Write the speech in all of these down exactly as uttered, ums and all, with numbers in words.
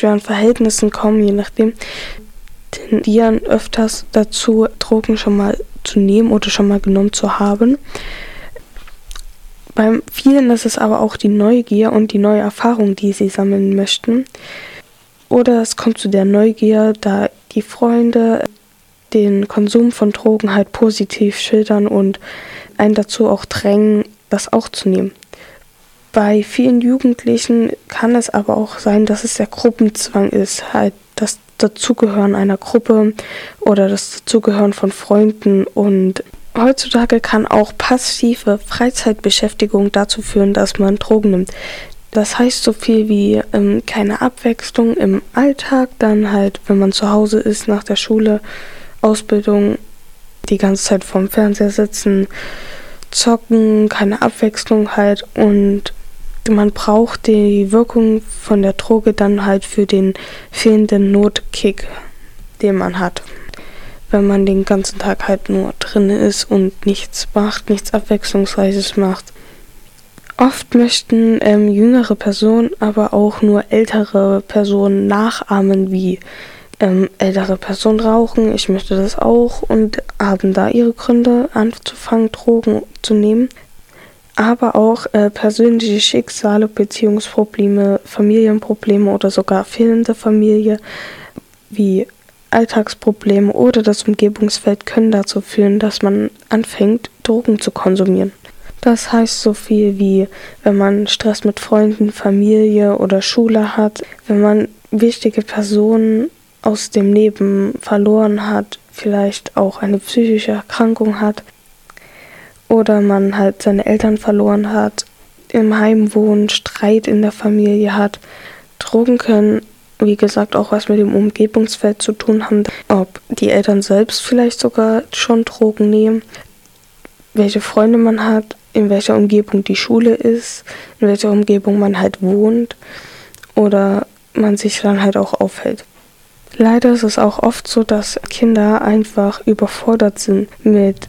schweren Verhältnissen kommen, je nachdem, tendieren öfters dazu, Drogen schon mal zu nehmen oder schon mal genommen zu haben. Bei vielen ist es aber auch die Neugier und die neue Erfahrung, die sie sammeln möchten. Oder es kommt zu der Neugier, da die Freunde den Konsum von Drogen halt positiv schildern und einen dazu auch drängen, das auch zu nehmen. Bei vielen Jugendlichen kann es aber auch sein, dass es der Gruppenzwang ist, halt das Dazugehören einer Gruppe oder das Dazugehören von Freunden. Und heutzutage kann auch passive Freizeitbeschäftigung dazu führen, dass man Drogen nimmt. Das heißt so viel wie ähm, keine Abwechslung im Alltag, dann halt, wenn man zu Hause ist, nach der Schule, Ausbildung, die ganze Zeit vorm Fernseher sitzen, zocken, keine Abwechslung halt, und man braucht die Wirkung von der Droge dann halt für den fehlenden Notkick, den man hat. Wenn man den ganzen Tag halt nur drin ist und nichts macht, nichts Abwechslungsreiches macht. Oft möchten ähm, jüngere Personen, aber auch nur ältere Personen nachahmen, wie ähm, ältere Personen rauchen. Ich möchte das auch, und haben da ihre Gründe anzufangen, Drogen zu nehmen. Aber auch äh, persönliche Schicksale, Beziehungsprobleme, Familienprobleme oder sogar fehlende Familie, wie Alltagsprobleme oder das Umgebungsfeld können dazu führen, dass man anfängt, Drogen zu konsumieren. Das heißt so viel wie, wenn man Stress mit Freunden, Familie oder Schule hat, wenn man wichtige Personen aus dem Leben verloren hat, vielleicht auch eine psychische Erkrankung hat, oder man halt seine Eltern verloren hat, im Heim wohnt, Streit in der Familie hat. Drogen können, wie gesagt, auch was mit dem Umgebungsfeld zu tun haben, ob die Eltern selbst vielleicht sogar schon Drogen nehmen, welche Freunde man hat, in welcher Umgebung die Schule ist, in welcher Umgebung man halt wohnt oder man sich dann halt auch aufhält. Leider ist es auch oft so, dass Kinder einfach überfordert sind mit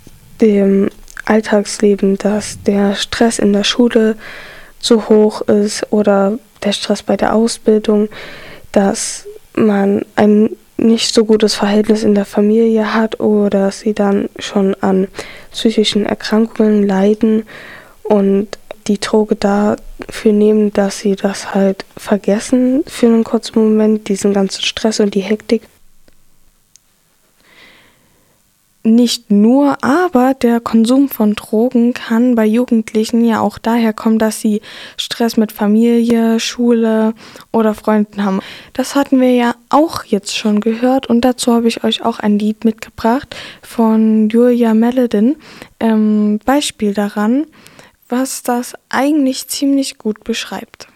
dem Alltagsleben, dass der Stress in der Schule zu hoch ist oder der Stress bei der Ausbildung, dass man ein nicht so gutes Verhältnis in der Familie hat oder sie dann schon an psychischen Erkrankungen leiden und die Droge dafür nehmen, dass sie das halt vergessen für einen kurzen Moment, diesen ganzen Stress und die Hektik. Nicht nur, aber der Konsum von Drogen kann bei Jugendlichen ja auch daher kommen, dass sie Stress mit Familie, Schule oder Freunden haben. Das hatten wir ja auch jetzt schon gehört, und dazu habe ich euch auch ein Lied mitgebracht von Julia Meledin. Ähm, Beispiel daran, was das eigentlich ziemlich gut beschreibt.